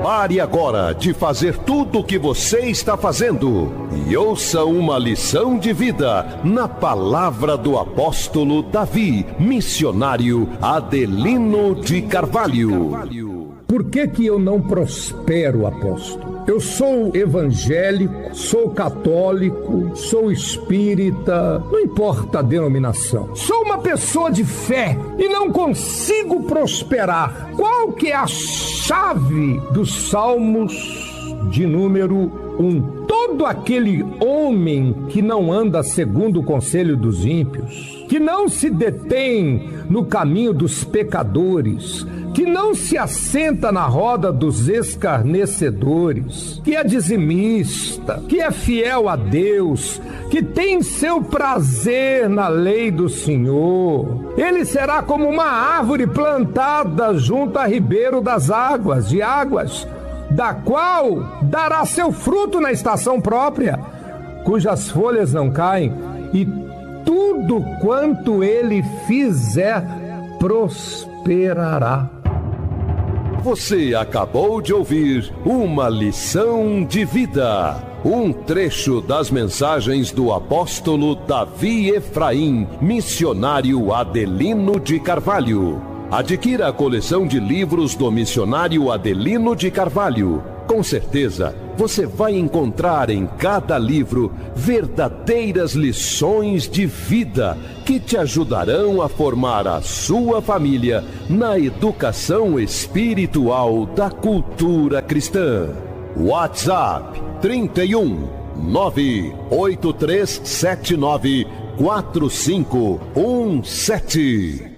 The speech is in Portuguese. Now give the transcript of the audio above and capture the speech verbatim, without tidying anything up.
Pare agora de fazer tudo o que você está fazendo e ouça uma lição de vida na palavra do apóstolo Davi, missionário Adelino de Carvalho. Por que que eu não prospero, apóstolo? Eu sou evangélico, sou católico, sou espírita, não importa a denominação. Sou uma pessoa de fé e não consigo prosperar. Qual que é a chave dos Salmos de número um? Todo aquele homem que não anda segundo o conselho dos ímpios, que não se detém no caminho dos pecadores, que não se assenta na roda dos escarnecedores, que é dizimista, que é fiel a Deus, que tem seu prazer na lei do Senhor. Ele será como uma árvore plantada junto a ribeiro das águas, de águas, da qual dará seu fruto na estação própria, cujas folhas não caem, e tudo quanto ele fizer prosperará. Você acabou de ouvir uma lição de vida, um trecho das mensagens do apóstolo Davi Efraim, missionário Adelino de Carvalho. Adquira a coleção de livros do missionário Adelino de Carvalho. Com certeza, você vai encontrar em cada livro verdadeiras lições de vida que te ajudarão a formar a sua família na educação espiritual da cultura cristã. WhatsApp trinta e um, nove oito três sete nove, quatro cinco um sete.